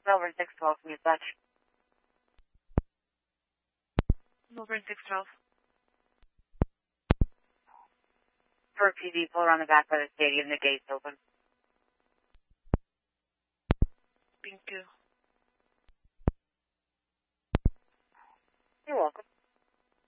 Melbourne 612, dispatch. Melbourne 612. For PD, pull around the back by the stadium, the gate's open. Thank you.